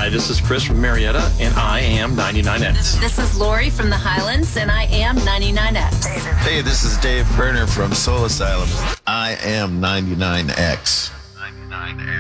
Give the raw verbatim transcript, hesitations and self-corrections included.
Hi, this is Chris from Marietta, and I am ninety-nine X. This is Lori from the Highlands, and I am ninety-nine X. Hey, this is Dave Berner from Soul Asylum. I am ninety-nine X. ninety-nine X.